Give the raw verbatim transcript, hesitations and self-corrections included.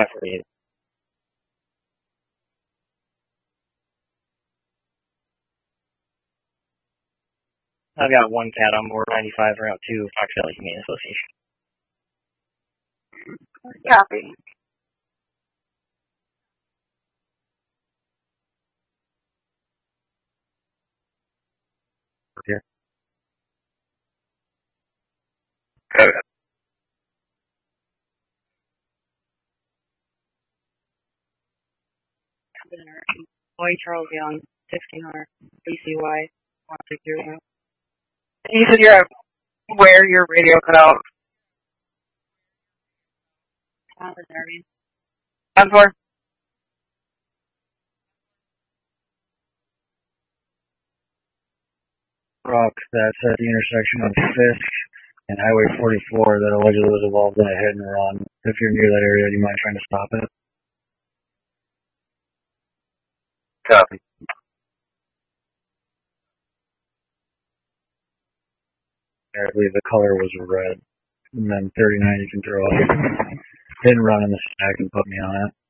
five forty-eight. I've got one cat on board, ninety-five, Route two, Fox Valley Humane Association. Copy. Okay. Okay. Boy Charles Young, sixteen hundred, B C Y, one six zero. You said you're at where your radio cut out? I'm for? Truck that's at the intersection of Fisk and Highway forty-four that allegedly was involved in a hit and run. If you're near that area, do you mind trying to stop it? Copy. I believe the color was red. And then thirty-nine you can throw a hit and run in the stack and put me on it.